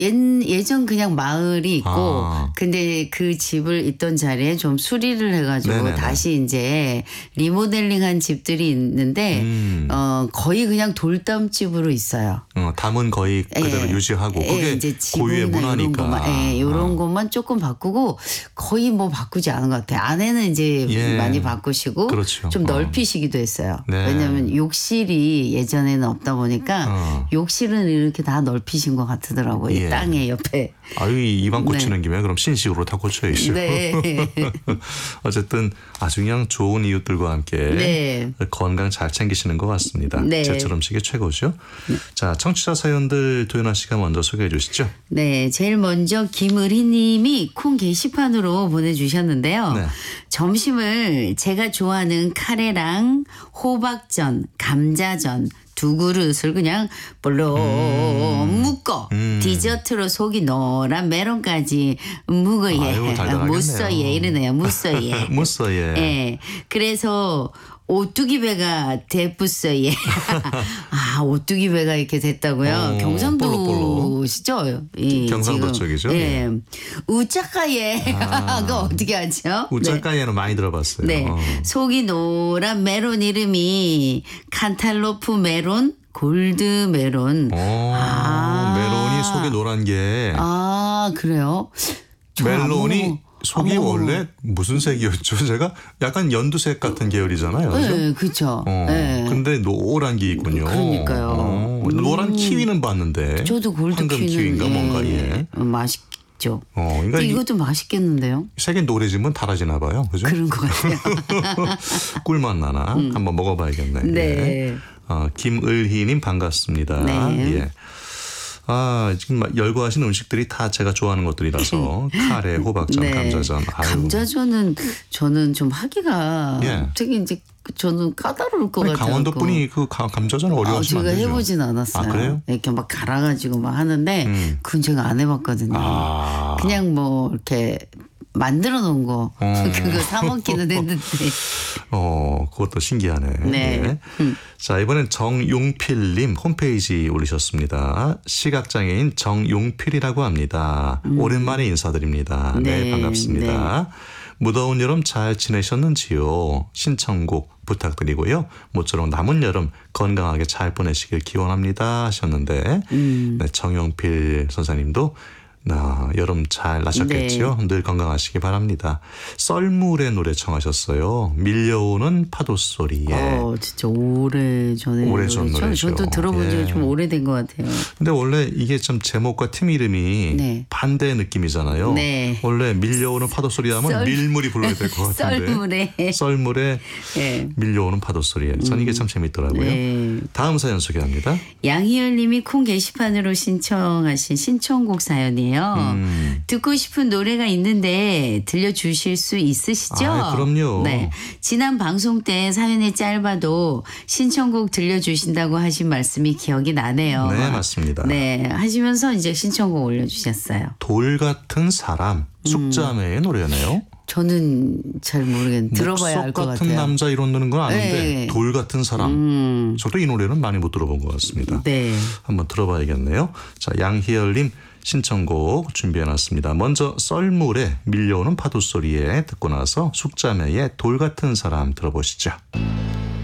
예전 그냥 마을이 있고 근데 그 집을 있던 자리에 좀 수리를 해가지고 네네네. 다시 이제 리모델링한 집들이 있는데 거의 그냥 돌담집으로 있어요. 담은 거의 그대로 유지하고 그게 이제 고유의 문화니까. 이런 것만 조금 바꾸고 거의 뭐 바꾸지 않은 것 같아요. 안에는 이제 많이 바꾸시고 그렇죠. 좀 넓히시기도 했어요. 네. 왜냐하면 욕실이 예전에는 없다 보니까 욕실은 이렇게 다 넓히신 것 같더라고요. 이 땅에 옆에. 아유 이방 고치는 김에 그럼 신식으로 다 고쳐야죠. 네. 어쨌든 아주 그냥 좋은 이웃들과 함께 건강 잘 챙기시는 것 같습니다. 네. 제철 음식이 최고죠. 자, 청취자 사연들 도연아 씨가 먼저 소개해 주시죠. 네, 제일 먼저 김의리 님이 콩 게시판으로 보내주셨는데요. 네. 점심을 제가 좋아하는 카레랑 호박전, 감자전 두 그릇을 그냥 볼록 묶어 디저트로 속이 노란 메론까지 묵어예. 아유, 달달하겠네요. 무써예 이러네요. 무써예. 무써예. 예. 그래서 오뚜기 배가 대뿌써예. 아, 오뚜기 배가 이렇게 됐다고요? 경상도시죠? 경상도 쪽이죠. 예. 우짜까예. 그거 어떻게 하죠? 우짜까예는 많이 들어봤어요. 네. 속이 노란 메론 이름이 칸탈로프 메론, 골드 메론. 메론이 속이 노란 게. 아, 그래요? 멜론이 속이 원래 무슨 색이었죠? 제가 약간 연두색 같은 계열이잖아요. 네, 그렇죠. 근데 노란 게 있군요. 그러니까요. 노란 키위는 봤는데. 저도 골드 황금 키위인가 뭔가 맛있죠. 그러니까 이것도 맛있겠는데요? 색이 노래지면 달아지나 봐요. 그죠? 그런 것 같아요. 꿀맛 나나? 한번 먹어봐야겠네. 네. 김을희님 반갑습니다. 네. 예. 지금 열거하신 음식들이 다 제가 좋아하는 것들이라서 카레, 호박전, 감자전. 감자전은 저는 좀 하기가 되게 이제 저는 까다로울 것 같아요. 강원도 분이 그 감자전 어려워하시면 안 되죠. 제가 해보진 않았어요. 그래요? 이렇게 막 갈아가지고 막 하는데 그건 제가 안 해봤거든요. 그냥 뭐 이렇게 만들어 놓은 거 그거 사 먹기는 했는데. 그것도 신기하네. 네. 자, 이번엔 정용필님 홈페이지 올리셨습니다. 시각장애인 정용필이라고 합니다. 오랜만에 인사드립니다. 네, 반갑습니다. 무더운 여름 잘 지내셨는지요? 신청곡 부탁드리고요. 모쪼록 남은 여름 건강하게 잘 보내시길 기원합니다 하셨는데 네, 정용필 선생님도 여름 잘 나셨겠죠? 늘 건강하시기 바랍니다. 썰물의 노래 청하셨어요. 밀려오는 파도 소리에. 진짜 오래전 노래죠. 저도 들어본 지 좀 오래된 것 같아요. 근데 원래 이게 좀 제목과 팀 이름이 반대 느낌이잖아요. 원래 밀려오는 파도 소리 하면 밀물이 불러야 될 것 같은데. 썰물에 밀려오는 파도 소리에. 전 이게 참 재밌더라고요. 다음 사연 소개합니다. 양희열 님이 콩 게시판으로 신청하신 신청곡 사연이에요. 듣고 싶은 노래가 있는데 들려주실 수 있으시죠? 그럼요. 네. 지난 방송 때 사연이 짧아도 신청곡 들려주신다고 하신 말씀이 기억이 나네요. 네, 맞습니다. 네, 하시면서 이제 신청곡 올려주셨어요. 돌 같은 사람, 숙자매의 노래네요. 저는 잘 모르겠는데 들어봐야 알 것 같아요. 같은 남자 이런 건 아는데 돌 같은 사람. 저도 이 노래는 많이 못 들어본 것 같습니다. 네. 한번 들어봐야겠네요. 자, 양희열님 신청곡 준비해놨습니다. 먼저 썰물에 밀려오는 파도 소리에 듣고 나서 숙자매의 돌 같은 사람 들어보시죠.